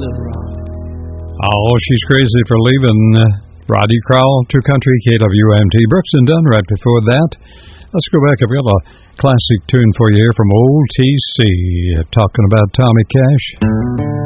Oh, she's crazy for leaving. Roddy Crowell, Two Country, KWMT. Brooks and Dunn right before that. Let's go back. I've got a classic tune for you here from Old TC, talking about Tommy Cash.